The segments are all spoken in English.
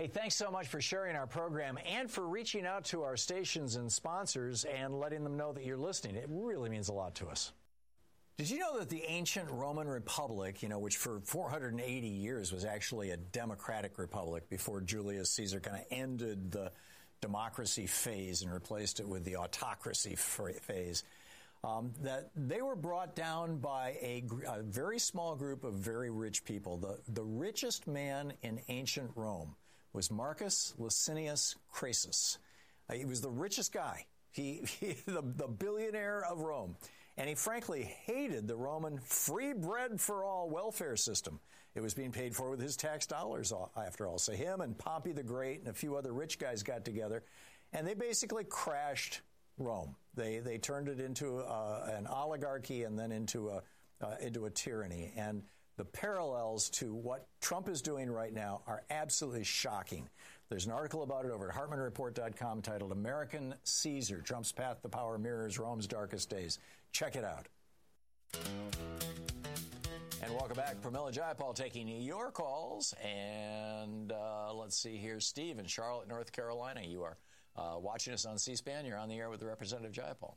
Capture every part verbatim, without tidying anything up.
thanks so much for sharing our program and for reaching out to our stations and sponsors and letting them know that you're listening. It really means a lot to us. Did you know that the ancient Roman Republic, you know, which for four hundred eighty years was actually a democratic republic before Julius Caesar kind of ended the democracy phase and replaced it with the autocracy phase, um, that they were brought down by a, a very small group of very rich people. The, the richest man in ancient Rome was Marcus Licinius Crassus. Uh, he was the richest guy. He, he the, the billionaire of Rome. And he frankly hated the Roman free bread for all welfare system. It was being paid for with his tax dollars, after all. So him and Pompey the Great and a few other rich guys got together, and they basically crashed Rome. They they turned it into uh, an oligarchy and then into a uh, into a tyranny. And the parallels to what Trump is doing right now are absolutely shocking. There's an article about it over at Hartmann Report dot com titled American Caesar, Trump's Path to Power Mirrors Rome's Darkest Days. Check it out. And welcome back. Pramila Jayapal taking your calls. And uh, let's see here. Steve in Charlotte, North Carolina. You are uh, watching us on C-SPAN. You're on the air with Representative Jayapal.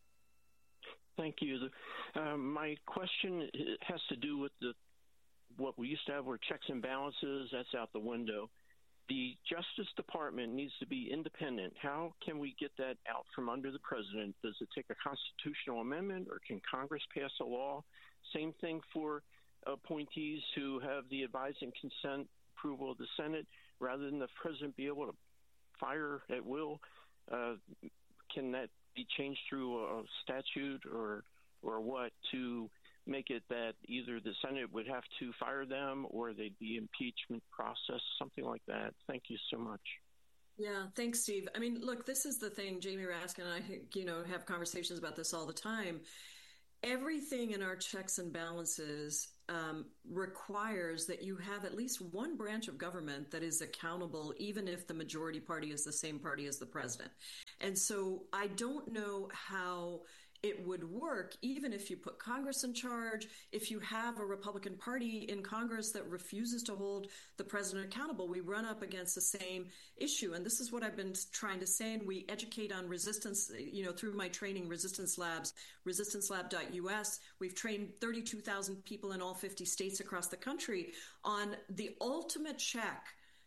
Thank you. Uh, my question has to do with the what we used to have were checks and balances. That's out the window. The Justice Department needs to be independent. How can we get that out from under the president? Does it take a constitutional amendment, or can Congress pass a law? Same thing for appointees who have the advice and consent approval of the Senate, rather than the president be able to fire at will. Uh, can that be changed through a statute or or what to make it that either the Senate would have to fire them or they'd be impeachment process, something like that? Thank you so much. Yeah, thanks, Steve. I mean, look, this is the thing. Jamie Raskin and I, you know, have conversations about this all the time. Everything in our checks and balances um, requires that you have at least one branch of government that is accountable, even if the majority party is the same party as the president. And so I don't know how it would work, even if you put Congress in charge, if you have a Republican Party in Congress that refuses to hold the president accountable. We run up against the same issue. And this is what I've been trying to say. And we educate on resistance, you know, through my training, Resistance Labs, resistance lab dot U S. We've trained thirty-two thousand people in all fifty states across the country on the ultimate check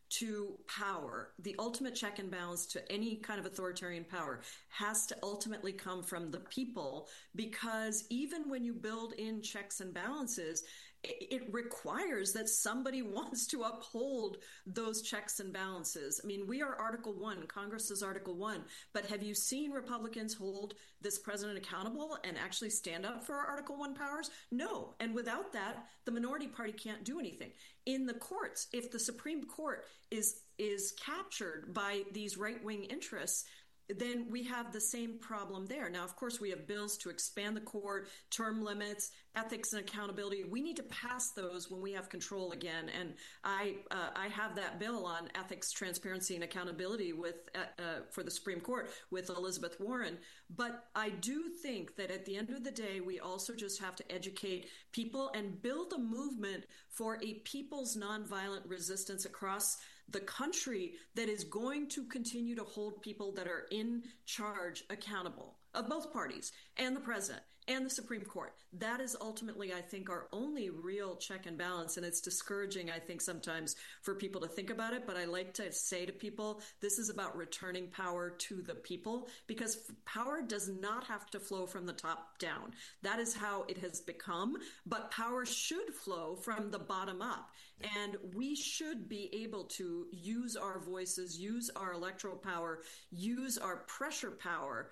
to power. The ultimate check and balance to any kind of authoritarian power has to ultimately come from the people, because even when you build in checks and balances, it requires that somebody wants to uphold those checks and balances. I mean, we are Article One, Congress is Article One, but have you seen Republicans hold this president accountable and actually stand up for our Article One powers? No. And without that, the minority party can't do anything. In the courts, if the Supreme Court is is captured by these right-wing interests, then we have the same problem there. Now, of course, we have bills to expand the court, term limits, ethics and accountability. We need to pass those when we have control again. And I uh, I have that bill on ethics, transparency, and accountability with uh, uh, for the Supreme Court with Elizabeth Warren. But I do think that at the end of the day, we also just have to educate people and build a movement for a people's nonviolent resistance across the country that is going to continue to hold people that are in charge accountable, of both parties and the president and the Supreme Court. That is ultimately, I think, our only real check and balance. And it's discouraging, I think, sometimes for people to think about it. But I like to say to people, this is about returning power to the people, because power does not have to flow from the top down. That is how it has become. But power should flow from the bottom up. And we should be able to use our voices, use our electoral power, use our pressure power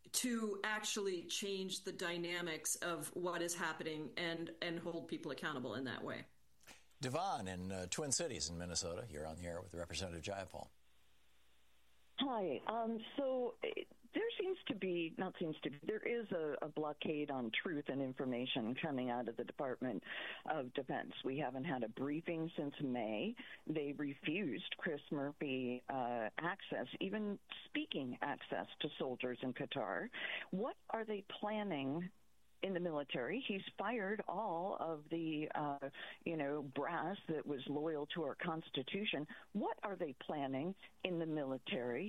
to actually change the dynamics of what is happening and, and hold people accountable in that way. Devon in uh, Twin Cities in Minnesota. You're on the air with Representative Jayapal. Hi. Um, so there seems to be, not seems to be, there is a, a blockade on truth and information coming out of the Department of Defense. We haven't had a briefing since May. They refused Chris Murphy uh, access, even speaking access to soldiers in Qatar. What are they planning in the military. He's fired all of the, uh, you know, brass that was loyal to our Constitution. What are they planning in the military?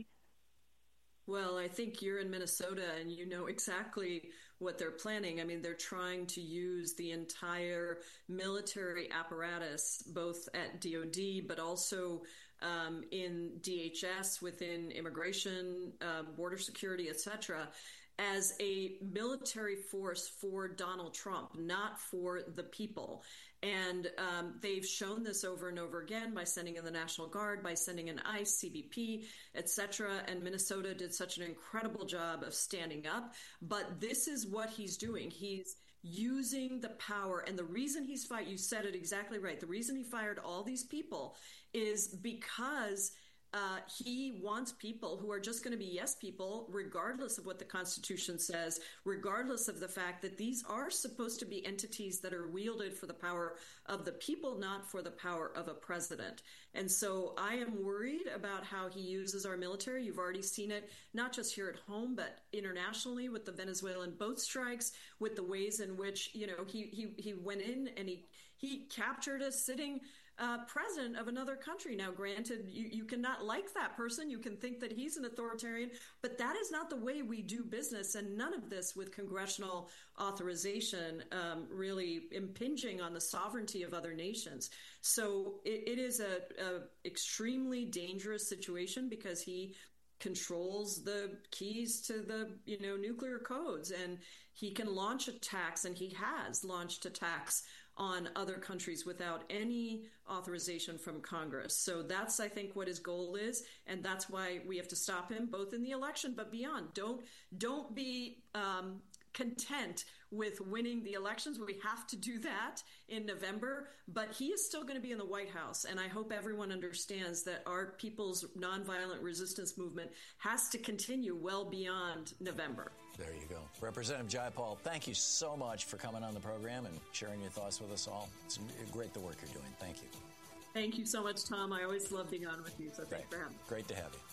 Well, I think you're in Minnesota and you know exactly what they're planning. I mean, they're trying to use the entire military apparatus, both at D O D, but also um, in D H S, within immigration, uh, border security, et cetera, as a military force for Donald Trump, not for the people. And um, they've shown this over and over again by sending in the National Guard, by sending in ICE, C B P, et cetera. And Minnesota did such an incredible job of standing up. But this is what he's doing. He's using the power. And the reason he's fired, you said it exactly right. The reason he fired all these people is because Uh, he wants people who are just going to be yes people, regardless of what the Constitution says, regardless of the fact that these are supposed to be entities that are wielded for the power of the people, not for the power of a president. And so I am worried about how he uses our military. You've already seen it, not just here at home, but internationally with the Venezuelan boat strikes, with the ways in which, you know, he, he, he went in and he, he captured a sitting Uh, president of another country. Now, granted, you, you cannot like that person. You can think that he's an authoritarian, but that is not the way we do business. And none of this with congressional authorization um, really impinging on the sovereignty of other nations. So it, it is a, a extremely dangerous situation because he controls the keys to the, you know, nuclear codes, and he can launch attacks, and he has launched attacks on other countries without any authorization from Congress. So that's, I think, what his goal is, and that's why we have to stop him, both in the election but beyond. Don't don't be um, content with winning the elections. We have to do that in November, but he is still going to be in the White House, and I hope everyone understands that our people's nonviolent resistance movement has to continue well beyond November. There you go. Representative Jayapal, thank you so much for coming on the program and sharing your thoughts with us all. It's great the work you're doing. Thank you. Thank you so much, Tom. I always love being on with you, so thanks for having me. Great to have you.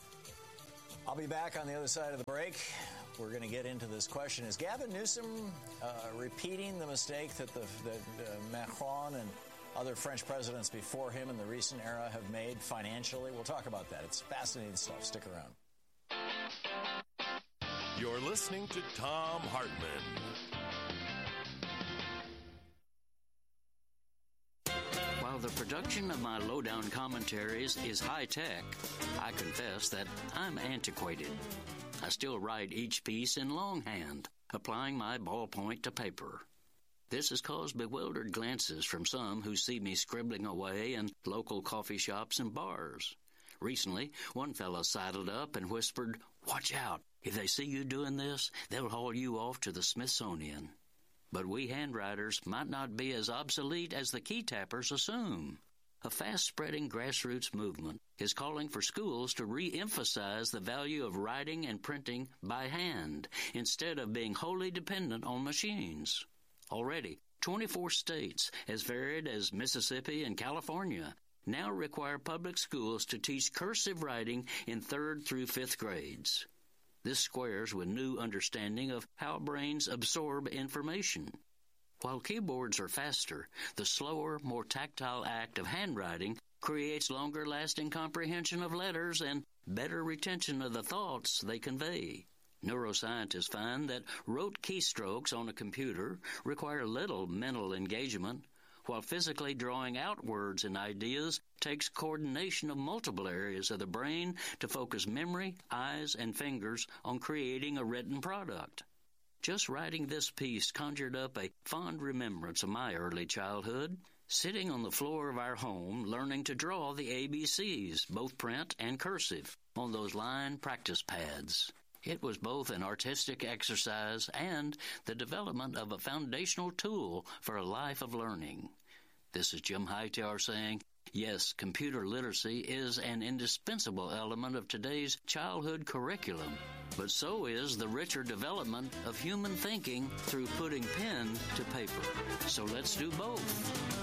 I'll be back on the other side of the break. We're going to get into this question. Is Gavin Newsom uh, repeating the mistake that, the, that uh, Macron and other French presidents before him in the recent era have made financially? We'll talk about that. It's fascinating stuff. Stick around. You're listening to Thom Hartmann. While the production of my lowdown commentaries is high-tech, I confess that I'm antiquated. I still write each piece in longhand, applying my ballpoint to paper. This has caused bewildered glances from some who see me scribbling away in local coffee shops and bars. Recently, one fellow sidled up and whispered, "Watch out. If they see you doing this, they'll haul you off to the Smithsonian." But we handwriters might not be as obsolete as the key tappers assume. A fast-spreading grassroots movement is calling for schools to re-emphasize the value of writing and printing by hand instead of being wholly dependent on machines. Already, twenty-four states, as varied as Mississippi and California, now require public schools to teach cursive writing in third through fifth grades. This squares with new understanding of how brains absorb information. While keyboards are faster, the slower, more tactile act of handwriting creates longer-lasting comprehension of letters and better retention of the thoughts they convey. Neuroscientists find that rote keystrokes on a computer require little mental engagement, while physically drawing out words and ideas takes coordination of multiple areas of the brain to focus memory, eyes, and fingers on creating a written product. Just writing this piece conjured up a fond remembrance of my early childhood, sitting on the floor of our home learning to draw the A B Cs, both print and cursive, on those line practice pads. It was both an artistic exercise and the development of a foundational tool for a life of learning. This is Jim Hightower saying, yes, computer literacy is an indispensable element of today's childhood curriculum, but so is the richer development of human thinking through putting pen to paper. So let's do both.